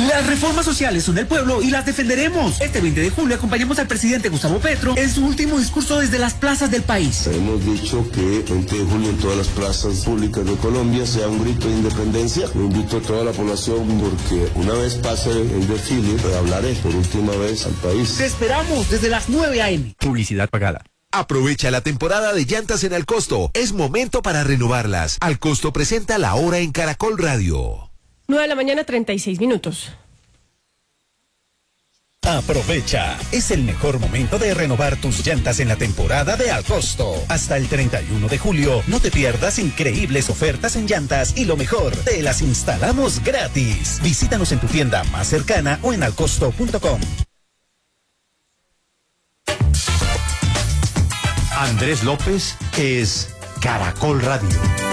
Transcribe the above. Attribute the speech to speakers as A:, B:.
A: Las reformas sociales son del pueblo y las defenderemos. Este 20 de julio acompañamos al presidente Gustavo Petro en su último discurso desde las plazas del país.
B: Hemos dicho que 20 de julio en todas las plazas públicas de Colombia sea un grito de independencia. Lo invito a toda la población porque una vez pase el desfile, hablaré por última vez al país.
A: Te esperamos desde las 9 a.m.
C: Publicidad pagada.
D: Aprovecha la temporada de llantas en Alcosto. Es momento para renovarlas. Alcosto presenta La Hora en Caracol Radio.
E: 9:36 a.m.
F: Aprovecha, es el mejor momento de renovar tus llantas en la temporada de Alcosto. Hasta el 31 de julio, no te pierdas increíbles ofertas en llantas y lo mejor, te las instalamos gratis. Visítanos en tu tienda más cercana o en alcosto.com.
G: Andrés López es Caracol Radio.